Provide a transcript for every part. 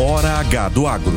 Hora H do Agro.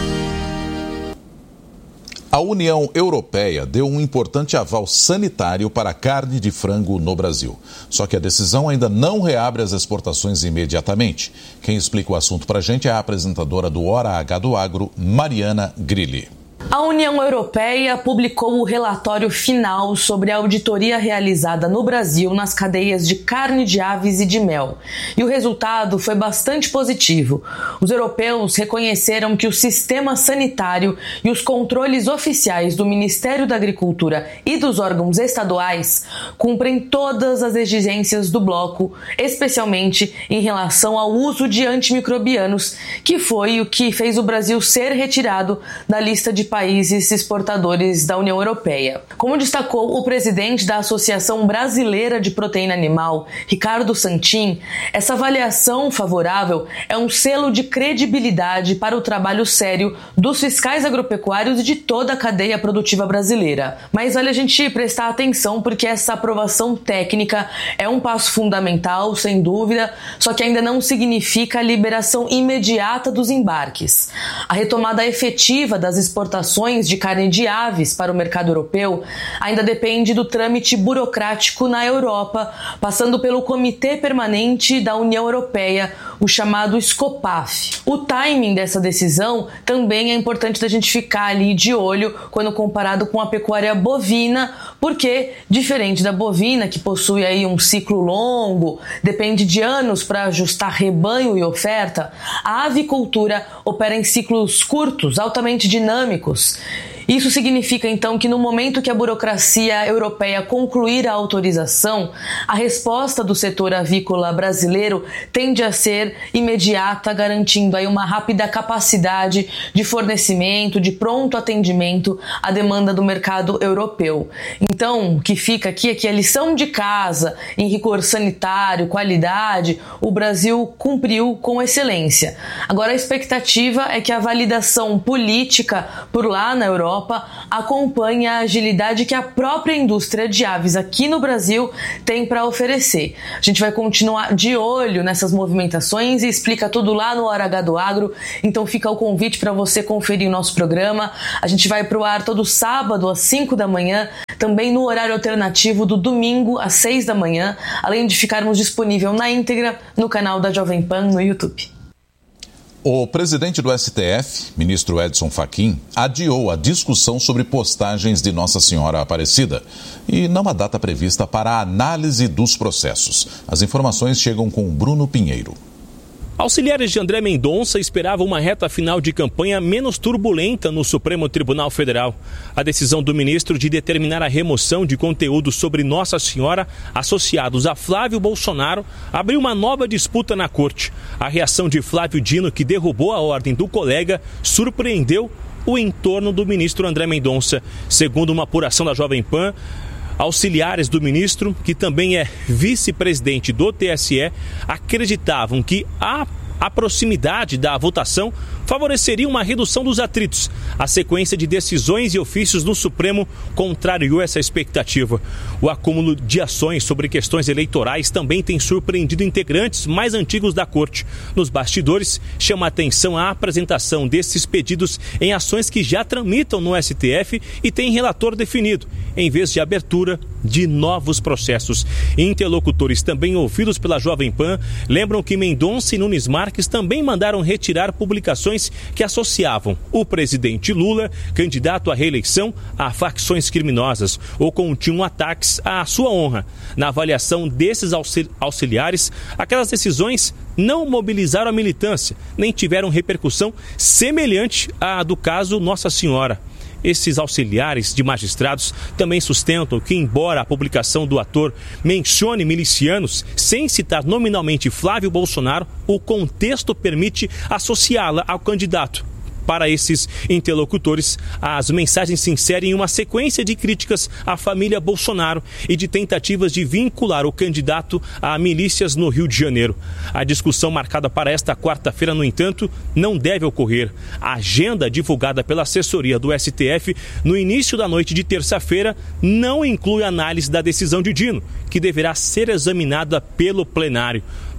A União Europeia deu um importante aval sanitário para a carne de frango no Brasil. Só que a decisão ainda não reabre as exportações imediatamente. Quem explica o assunto para a gente é a apresentadora do Hora H do Agro, Mariana Grilli. A União Europeia publicou o relatório final sobre a auditoria realizada no Brasil nas cadeias de carne de aves e de mel. E o resultado foi bastante positivo. Os europeus reconheceram que o sistema sanitário e os controles oficiais do Ministério da Agricultura e dos órgãos estaduais cumprem todas as exigências do bloco, especialmente em relação ao uso de antimicrobianos, que foi o que fez o Brasil ser retirado da lista de países exportadores da União Europeia. Como destacou o presidente da Associação Brasileira de Proteína Animal, Ricardo Santin, essa avaliação favorável é um selo de credibilidade para o trabalho sério dos fiscais agropecuários e de toda a cadeia produtiva brasileira. Mas vale a gente prestar atenção porque essa aprovação técnica é um passo fundamental, sem dúvida, só que ainda não significa a liberação imediata dos embarques. A retomada efetiva das exportações de carne de aves para o mercado europeu ainda depende do trâmite burocrático na Europa, passando pelo Comitê Permanente da União Europeia, o chamado SCOPAF. O timing dessa decisão também é importante da gente ficar ali de olho quando comparado com a pecuária bovina, porque, diferente da bovina, que possui aí um ciclo longo, depende de anos para ajustar rebanho e oferta, a avicultura opera em ciclos curtos, altamente dinâmicos. Isso significa, então, que no momento que a burocracia europeia concluir a autorização, a resposta do setor avícola brasileiro tende a ser imediata, garantindo aí uma rápida capacidade de fornecimento, de pronto atendimento à demanda do mercado europeu. Então, o que fica aqui é que a lição de casa em rigor sanitário, qualidade, o Brasil cumpriu com excelência. Agora, a expectativa é que a validação política por lá na Europa acompanhe a agilidade que a própria indústria de aves aqui no Brasil tem para oferecer. A gente vai continuar de olho nessas movimentações e explica tudo lá no Hora H do Agro, então fica o convite para você conferir o nosso programa. A gente vai para o ar todo sábado às 5 da manhã, também no horário alternativo do domingo às 6 da manhã, além de ficarmos disponível na íntegra no canal da Jovem Pan no YouTube. O presidente do STF, ministro Edson Fachin, adiou a discussão sobre postagens de Nossa Senhora Aparecida e não há data prevista para a análise dos processos. As informações chegam com Bruno Pinheiro. Auxiliares de André Mendonça esperavam uma reta final de campanha menos turbulenta no Supremo Tribunal Federal. A decisão do ministro de determinar a remoção de conteúdo sobre Nossa Senhora associados a Flávio Bolsonaro abriu uma nova disputa na corte. A reação de Flávio Dino, que derrubou a ordem do colega, surpreendeu o entorno do ministro André Mendonça. Segundo uma apuração da Jovem Pan, auxiliares do ministro, que também é vice-presidente do TSE, acreditavam que a proximidade da votação favoreceria uma redução dos atritos. A sequência de decisões e ofícios no Supremo contrariou essa expectativa. O acúmulo de ações sobre questões eleitorais também tem surpreendido integrantes mais antigos da corte. Nos bastidores, chama a atenção a apresentação desses pedidos em ações que já tramitam no STF e têm relator definido, em vez de abertura de novos processos. Interlocutores também ouvidos pela Jovem Pan lembram que Mendonça e Nunes Marques também mandaram retirar publicações que associavam o presidente Lula, candidato à reeleição, a facções criminosas ou continham ataques à sua honra. Na avaliação desses auxiliares, aquelas decisões não mobilizaram a militância, nem tiveram repercussão semelhante à do caso Nossa Senhora. Esses auxiliares de magistrados também sustentam que, embora a publicação do ator mencione milicianos, sem citar nominalmente Flávio Bolsonaro, o contexto permite associá-la ao candidato. Para esses interlocutores, as mensagens se inserem em uma sequência de críticas à família Bolsonaro e de tentativas de vincular o candidato a milícias no Rio de Janeiro. A discussão marcada para esta quarta-feira, no entanto, não deve ocorrer. A agenda divulgada pela assessoria do STF no início da noite de terça-feira não inclui análise da decisão de Dino, que deverá ser examinada pelo plenário.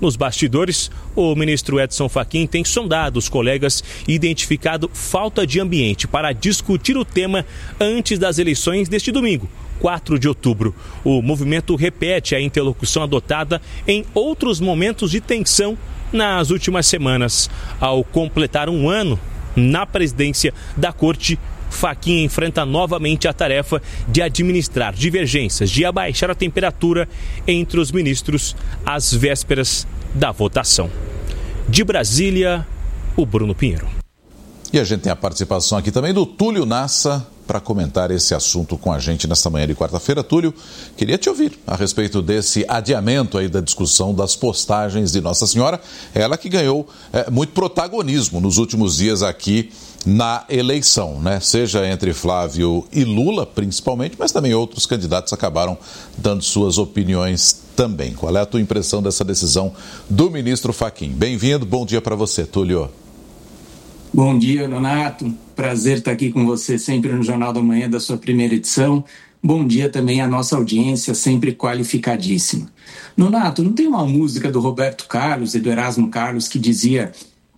Nos bastidores, o ministro Edson Fachin tem sondado os colegas e identificado falta de ambiente para discutir o tema antes das eleições deste domingo, 4 de outubro. O movimento repete a interlocução adotada em outros momentos de tensão nas últimas semanas. Ao completar um ano na presidência da Corte, Fachin enfrenta novamente a tarefa de administrar divergências, de abaixar a temperatura entre os ministros às vésperas da votação. De Brasília, o Bruno Pinheiro. E a gente tem a participação aqui também do Túlio Nassa para comentar esse assunto com a gente nesta manhã de quarta-feira. Túlio, queria te ouvir a respeito desse adiamento aí da discussão das postagens de Nossa Senhora, ela que ganhou muito protagonismo nos últimos dias aqui na eleição, né? Seja entre Flávio e Lula, principalmente, mas também outros candidatos acabaram dando suas opiniões também. Qual é a tua impressão dessa decisão do ministro Fachin? Bem-vindo, bom dia para você, Túlio. Bom dia, Nonato. Prazer estar aqui com você sempre no Jornal da Manhã da sua primeira edição. Bom dia também à nossa audiência, sempre qualificadíssima. Nonato, não tem uma música do Roberto Carlos e do Erasmo Carlos que dizia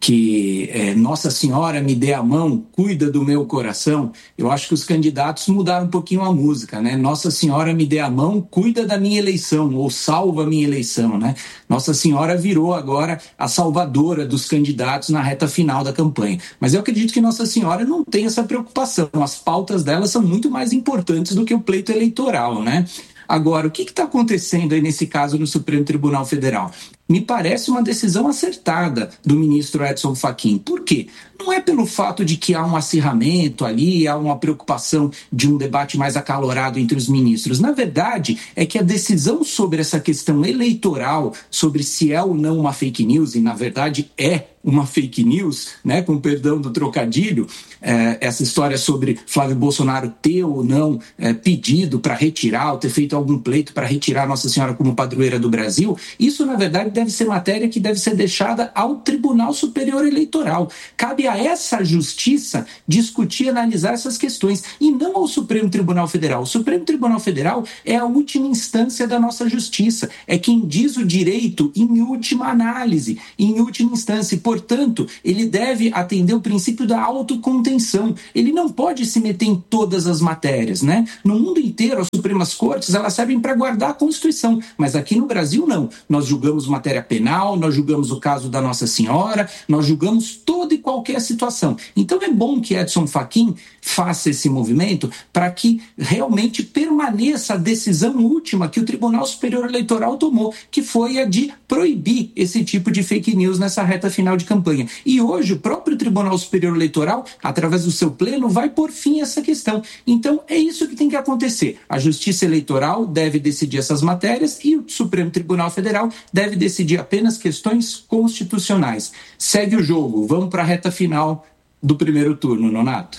que Nossa Senhora me dê a mão, cuida do meu coração? Eu acho que os candidatos mudaram um pouquinho a música, né? Nossa Senhora me dê a mão, cuida da minha eleição, ou salva a minha eleição, né? Nossa Senhora virou agora a salvadora dos candidatos na reta final da campanha. Mas eu acredito que Nossa Senhora não tem essa preocupação. As pautas dela são muito mais importantes do que o pleito eleitoral, né? Agora, o que está acontecendo aí nesse caso no Supremo Tribunal Federal? Me parece uma decisão acertada do ministro Edson Fachin. Por quê? Não é pelo fato de que há um acirramento ali, há uma preocupação de um debate mais acalorado entre os ministros. Na verdade, é que a decisão sobre essa questão eleitoral, sobre se é ou não uma fake news, e na verdade é uma fake news, né, com perdão do trocadilho, essa história sobre Flávio Bolsonaro ter ou não pedido para retirar, ou ter feito algum pleito para retirar Nossa Senhora como padroeira do Brasil, isso na verdade deve ser matéria que deve ser deixada ao Tribunal Superior Eleitoral. Cabe a essa justiça discutir e analisar essas questões, e não ao Supremo Tribunal Federal. O Supremo Tribunal Federal é a última instância da nossa justiça, é quem diz o direito em última análise, em última instância, e, portanto, ele deve atender o princípio da autocontenção. Ele não pode se meter em todas as matérias, né? No mundo inteiro, as Supremas Cortes, elas servem para guardar a Constituição, mas aqui no Brasil não. Nós julgamos matéria penal, nós julgamos o caso da Nossa Senhora, nós julgamos toda e qualquer situação. Então é bom que Edson Fachin faça esse movimento para que realmente permaneça a decisão última que o Tribunal Superior Eleitoral tomou, que foi a de proibir esse tipo de fake news nessa reta final de campanha. E hoje o próprio Tribunal Superior Eleitoral, através do seu pleno, vai pôr fim a essa questão. Então é isso que tem que acontecer. A Justiça Eleitoral deve decidir essas matérias e o Supremo Tribunal Federal deve decidir apenas questões constitucionais. Segue o jogo, vamos para a reta final do primeiro turno, Nonato.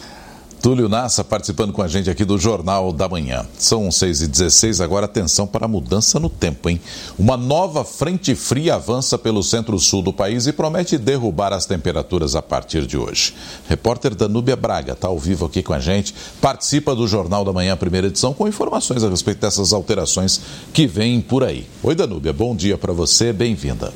Túlio Nassa participando com a gente aqui do Jornal da Manhã. São 6h16, agora atenção para a mudança no tempo, hein? Uma nova frente fria avança pelo centro-sul do país e promete derrubar as temperaturas a partir de hoje. Repórter Danúbia Braga está ao vivo aqui com a gente, participa do Jornal da Manhã, primeira edição, com informações a respeito dessas alterações que vêm por aí. Oi, Danúbia, bom dia para você, bem-vinda.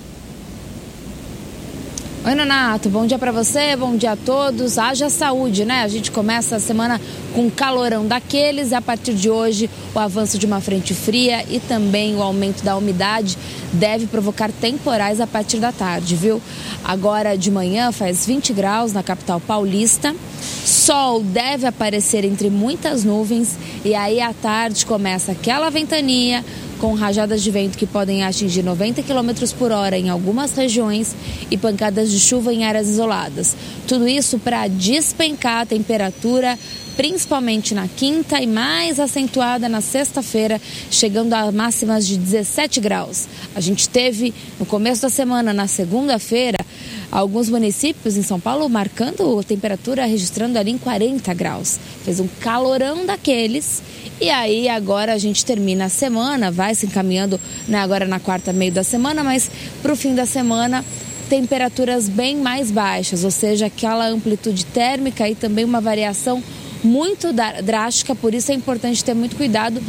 Oi, Nonato, bom dia para você, bom dia a todos. Haja saúde, né? A gente começa a semana com um calorão daqueles e a partir de hoje o avanço de uma frente fria e também o aumento da umidade deve provocar temporais a partir da tarde, viu? Agora de manhã faz 20 graus na capital paulista, sol deve aparecer entre muitas nuvens e aí à tarde começa aquela ventania com rajadas de vento que podem atingir 90 km por hora em algumas regiões e pancadas de chuva em áreas isoladas. Tudo isso para despencar a temperatura, principalmente na quinta e mais acentuada na sexta-feira, chegando a máximas de 17 graus. A gente teve, no começo da semana, na segunda-feira, alguns municípios em São Paulo marcando a temperatura, registrando ali em 40 graus. Fez um calorão daqueles. E aí agora a gente termina a semana, vai se encaminhando, né, agora na quarta, meio da semana, mas para o fim da semana temperaturas bem mais baixas, ou seja, aquela amplitude térmica e também uma variação muito drástica, por isso é importante ter muito cuidado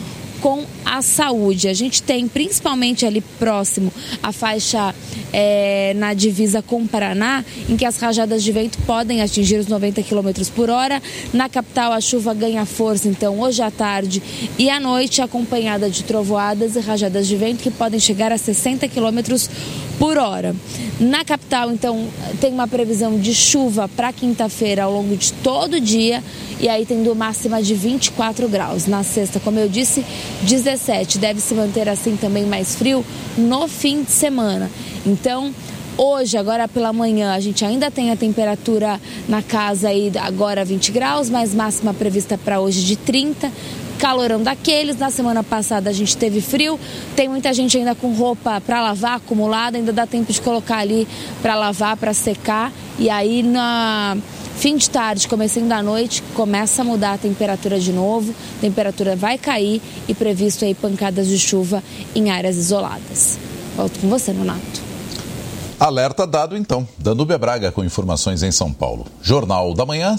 com a saúde. A gente tem principalmente ali próximo a faixa na divisa com o Paraná, em que as rajadas de vento podem atingir os 90 km por hora. Na capital a chuva ganha força, então, hoje à tarde e à noite, acompanhada de trovoadas e rajadas de vento que podem chegar a 60 km por hora. Na capital, então, tem uma previsão de chuva para quinta-feira ao longo de todo o dia, e aí tendo máxima de 24 graus. Na sexta, como eu disse, 17. Deve se manter assim também mais frio no fim de semana. Então, hoje, agora pela manhã, a gente ainda tem a temperatura na casa aí agora 20 graus, mas máxima prevista para hoje de 30. Calorão daqueles. Na semana passada a gente teve frio, tem muita gente ainda com roupa para lavar acumulada, ainda dá tempo de colocar ali para lavar, para secar, e aí na fim de tarde, comecinho da noite, começa a mudar a temperatura de novo, a temperatura vai cair e previsto aí pancadas de chuva em áreas isoladas. Volto com você, Nonato. Alerta dado então. Danúbia Braga com informações em São Paulo. Jornal da Manhã,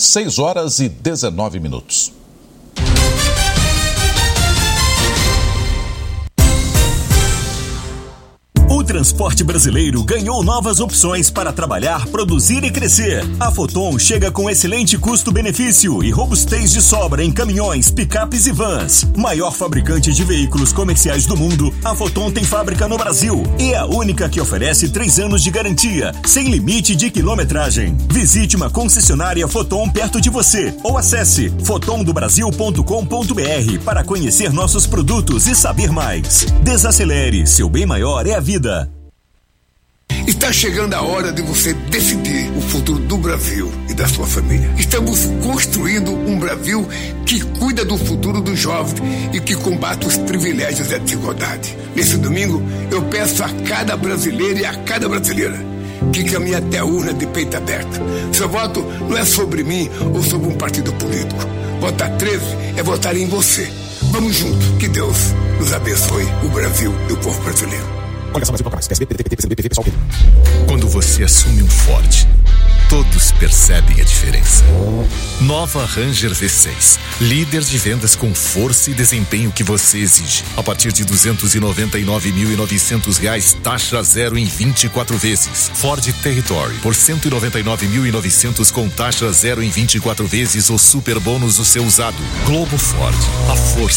6h19. O transporte brasileiro ganhou novas opções para trabalhar, produzir e crescer. A Foton chega com excelente custo-benefício e robustez de sobra em caminhões, picapes e vans. Maior fabricante de veículos comerciais do mundo, a Foton tem fábrica no Brasil e é a única que oferece 3 anos de garantia, sem limite de quilometragem. Visite uma concessionária Foton perto de você ou acesse fotondobrasil.com.br para conhecer nossos produtos e saber mais. Desacelere, seu bem maior é a vida. Está chegando a hora de você decidir o futuro do Brasil e da sua família. Estamos construindo um Brasil que cuida do futuro dos jovens e que combate os privilégios e a desigualdade. Nesse domingo, eu peço a cada brasileiro e a cada brasileira que caminhe até a urna de peito aberto. Seu voto não é sobre mim ou sobre um partido político. Votar 13 é votar em você. Vamos juntos. Que Deus nos abençoe, o Brasil e o povo brasileiro. Quando você assume um Ford, todos percebem a diferença. Nova Ranger V6, líder de vendas com força e desempenho que você exige. A partir de R$ 299.900, taxa zero em 24 vezes. Ford Territory, por R$ 199.900 com taxa zero em 24 vezes ou super bônus do seu usado. Globo Ford, a força